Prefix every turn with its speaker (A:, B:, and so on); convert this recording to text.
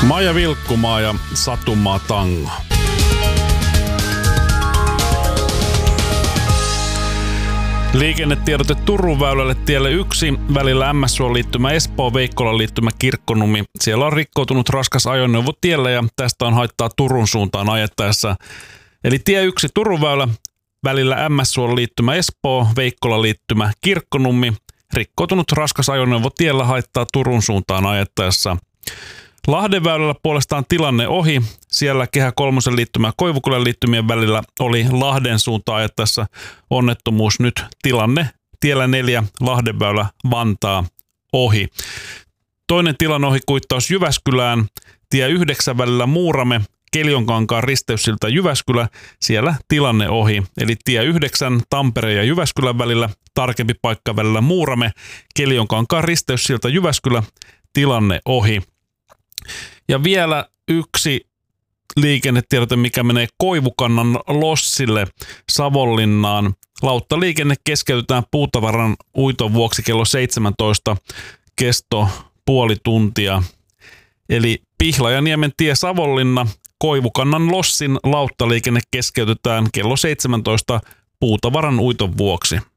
A: Maija Vilkkumaa ja Satumaa Tango. Liikennetiedote Turun väylälle tielle 1 välillä MS-suon liittymä Espoo, Veikkolan liittymä Kirkkonummi. Siellä on rikkoutunut raskas ajoneuvo tielle ja tästä on haittaa Turun suuntaan ajettaessa. Eli tie 1 Turun väylä välillä MS-suon liittymä Espoo, Veikkolan liittymä Kirkkonummi. Rikkoutunut raskas ajoneuvo tiellä haittaa Turun suuntaan ajettaessa. Lahden väylällä puolestaan tilanne ohi. Siellä Kehä 3 liittymä ja Koivukylän liittymien välillä oli Lahden suuntaan ajettaessa onnettomuus. Nyt tilanne tiellä 4 Lahden väylä Vantaa ohi. Toinen tilan ohi kuittaus Jyväskylään. Tie 9 välillä Muurame, Keljonkankaan risteyssilta Jyväskylä. Siellä tilanne ohi. Eli tie 9 Tampereen ja Jyväskylän välillä, tarkempi paikka välillä Muurame, Keljonkankaan risteyssilta Jyväskylä. Tilanne ohi. Ja vielä yksi liikennetiedote, mikä menee Koivukannan lossille Savonlinnaan. Lauttaliikenne keskeytetään puutavaran uiton vuoksi kello 17, kesto puoli tuntia. Eli Pihlajaniemen tie Savonlinna, Koivukannan lossin lauttaliikenne keskeytetään kello 17 puutavaran uiton vuoksi.